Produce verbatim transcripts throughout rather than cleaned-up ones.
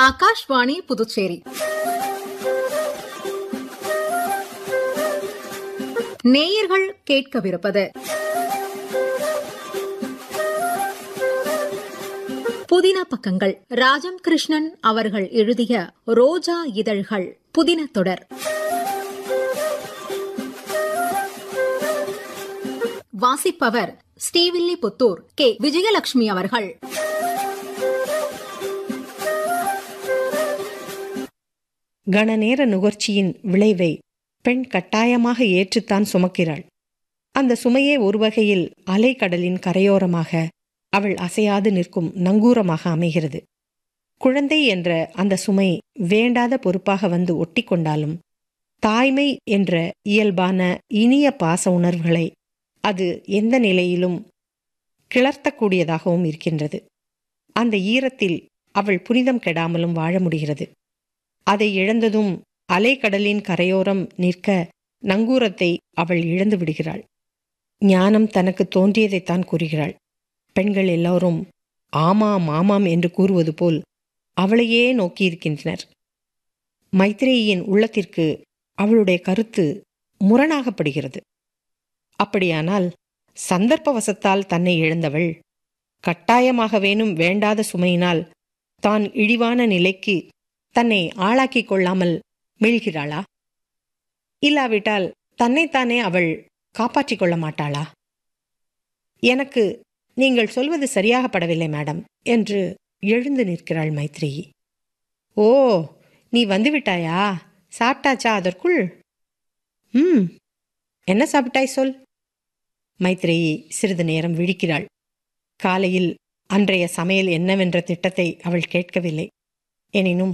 ஆகாஷ்வாணி புதுச்சேரி. நேயர்கள் கேட்கவிருப்பது புதின பக்கங்கள். ராஜம் கிருஷ்ணன் அவர்கள் எழுதிய ரோஜா இதழ்கள் புதின தொடர். வாசிப்பவர் ஸ்ரீவில்லிபுத்தூர் கே. விஜயலட்சுமி அவர்கள். கணநேர நுகர்ச்சியின் விளைவை பெண் கட்டாயமாக ஏற்றுத்தான் சுமக்கிறாள். அந்த சுமையே ஒரு வகையில் அலைக்கடலின் கரையோரமாக அவள் அசையாது நிற்கும் நங்கூரமாக அமைகிறது. குழந்தை என்ற அந்த சுமை வேண்டாத பொறுப்பாக வந்து ஒட்டி கொண்டாலும் தாய்மை என்ற இயல்பான இனிய பாச உணர்வுகளை அது எந்த நிலையிலும் கிளர்த்தக்கூடியதாகவும் இருக்கின்றது. அந்த ஈரத்தில் அவள் புனிதம் கெடாமலும் வாழ முடிகிறது. அதை இழந்ததும் அலைக்கடலின் கரையோரம் நிற்க நங்கூரத்தை அவள் இழந்து விடுகிறாள். ஞானம் தனக்கு தோன்றியதைத்தான் கூறுகிறாள். பெண்கள் எல்லோரும் ஆமாம் ஆமாம் என்று கூறுவது போல் அவளையே நோக்கியிருக்கின்றனர். மைத்ரேயின் உள்ளத்திற்கு அவளுடைய கருத்து முரணாகப்படுகிறது. அப்படியானால் சந்தர்ப்பவசத்தால் தன்னை இழந்தவள் கட்டாயமாக வேணும் வேண்டாத சுமையினால் தான் இழிவான நிலைக்கு தன்னை ஆளாக்கிக் கொள்ளாமல் மீள்கிறாளா? இல்லாவிட்டால் தன்னைத்தானே அவள் காப்பாற்றிக் கொள்ள மாட்டாளா? எனக்கு நீங்கள் சொல்வது சரியாகப்படவில்லை மேடம் என்று எழுந்து நிற்கிறாள் மைத்ரேயி. ஓ, நீ வந்துவிட்டாயா? சாப்பிட்டாச்சா அதற்குள்? ம், என்ன சாப்பிட்டாய் சொல். மைத்ரேயி சிறிது நேரம் விழிக்கிறாள். காலையில் அன்றைய சமையல் என்னவென்ற திட்டத்தை அவள் கேட்கவில்லை. எனினும்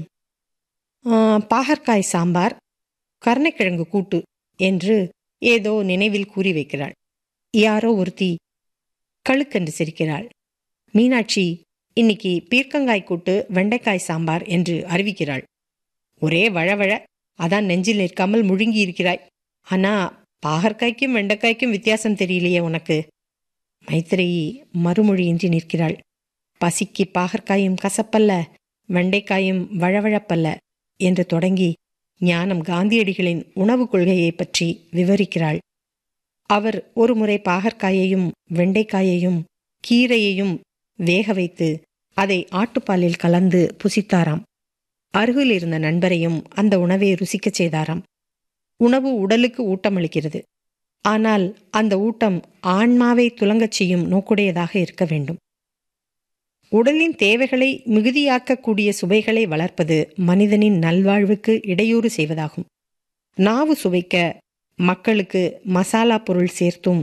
பாகற்காய் சாம்பார், கருணைக்கிழங்கு கூட்டு என்று ஏதோ நினைவில் கூறி வைக்கிறாள். யாரோ ஒருத்தி கழுக்கென்று சிரிக்கிறாள். மீனாட்சி இன்னைக்கு பீர்க்கங்காய் கூட்டு வெண்டைக்காய் சாம்பார் என்று அறிவிக்கிறாள். ஒரே வழவழ, அதான் நெஞ்சில் நிற்காமல் முழுங்கி இருக்கிறாய். ஆனா பாகற்காய்க்கும் வெண்டைக்காய்க்கும் வித்தியாசம் தெரியலையே உனக்கு. மைத்ரேயி மறுமொழியின்றி நிற்கிறாள். பசிக்கு பாகற்காயும் கசப்பல்ல, வெண்டைக்காயும் வழவழப்பல்ல என்று தொடங்கி ஞானம் காந்தியடிகளின் உணவு கொள்கையை பற்றி விவரிக்கிறாள். அவர் ஒருமுறை பாகற்காயையும் வெண்டைக்காயையும் கீரையையும் வேக வைத்து அதை ஆட்டுப்பாலில் கலந்து புசித்தாராம். அருகில் இருந்த நண்பரையும் அந்த உணவை ருசிக்கச் செய்தாராம். உணவு உடலுக்கு ஊட்டமளிக்கிறது. ஆனால் அந்த ஊட்டம் ஆன்மாவை துலங்கச் செய்யும் நோக்குடையதாக இருக்க வேண்டும். உடலின் தேவைகளை மிகுதியாக்கக்கூடிய சுவைகளை வளர்ப்பது மனிதனின் நல்வாழ்வுக்கு இடையூறு செய்வதாகும். நாவு சுவைக்க மக்களுக்கு மசாலா பொருள் சேர்த்தும்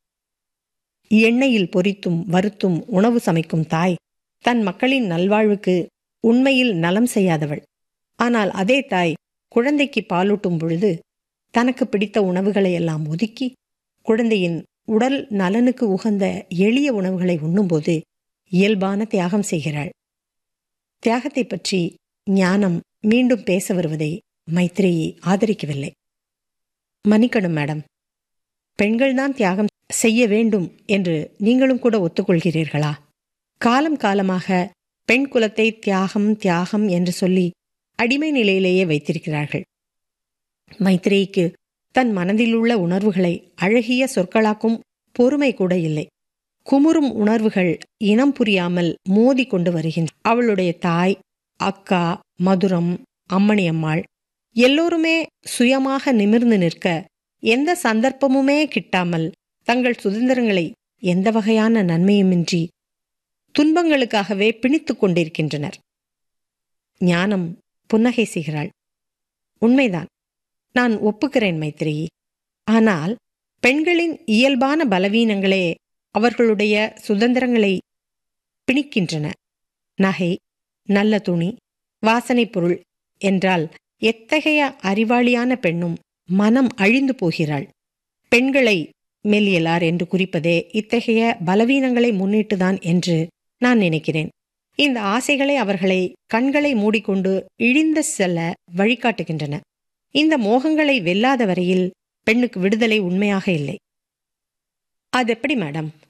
எண்ணெயில் பொரித்தும் வறுத்தும் உணவு சமைக்கும் தாய் தன் மக்களின் நல்வாழ்வுக்கு உண்மையில் நலம் செய்யாதவள். ஆனால் அதே தாய் குழந்தைக்கு பாலூட்டும் பொழுது தனக்கு பிடித்த உணவுகளை எல்லாம் ஒதுக்கி குழந்தையின் உடல் நலனுக்கு உகந்த எளிய உணவுகளை உண்ணும்போது இயல்பான தியாகம் செய்கிறாள். தியாகத்தை பற்றி ஞானம் மீண்டும் பேச வருவதை மைத்ரேயி ஆதரிக்கவில்லை. மன்னிக்கணும் மேடம், பெண்கள்தான் தியாகம் செய்ய வேண்டும் என்று நீங்களும் கூட ஒத்துக்கொள்கிறீர்களா? காலம் காலமாக பெண் குலத்தை தியாகம் தியாகம் என்று சொல்லி அடிமை நிலையிலேயே வைத்திருக்கிறார்கள். மைத்ரேயிக்கு தன் மனதிலுள்ள உணர்வுகளை அழகிய சொற்களாக்கும் பொறுமை கூட இல்லை. குமுறும் உணர்வுகள் இனம் புரியாமல் மோதி கொண்டு வருகின்றன. அவளுடைய தாய், அக்கா, மதுரம், அம்மணியம்மாள் எல்லோருமே சுயமாக நிமிர்ந்து நிற்க எந்த சந்தர்ப்பமுமே கிட்டாமல் தங்கள் சுதந்திரங்களை எந்த வகையான நன்மையுமின்றி துன்பங்களுக்காகவே பிணித்து கொண்டிருக்கின்றனர். ஞானம் புன்னகை செய்கிறாள். உண்மைதான், நான் ஒப்புக்கிறேன் மைத்ரேயி. ஆனால் பெண்களின் இயல்பான பலவீனங்களே அவர்களுடைய சுதந்திரங்களை பிணிக்கின்றன. நகை, நல்ல துணி, வாசனை பொருள் என்றால் எத்தகைய அறிவாளியான பெண்ணும் மனம் அழிந்து போகிறாள். பெண்களை மெல்லியலார் என்று குறிப்பதே இத்தகைய பலவீனங்களை முன்னிட்டுதான் என்று நான் நினைக்கிறேன். இந்த ஆசைகளை அவர்களை கண்களை மூடிக்கொண்டு இழிந்து செல்ல வழிகாட்டுகின்றன. இந்த மோகங்களை வெல்லாத வரையில் பெண்ணுக்கு விடுதலை உண்மையாக இல்லை. அதெப்படி மேடம்?